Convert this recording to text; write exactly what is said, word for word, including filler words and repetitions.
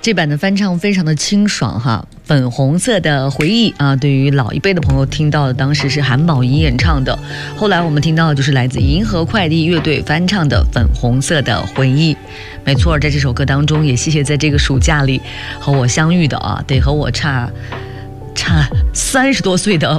这版的翻唱非常的清爽哈，粉红色的回忆啊，对于老一辈的朋友听到的当时是韩宝仪演唱的，后来我们听到的就是来自银河快递乐队翻唱的粉红色的回忆。没错，在这首歌当中也谢谢在这个暑假里和我相遇的啊，对，和我差差三十多岁的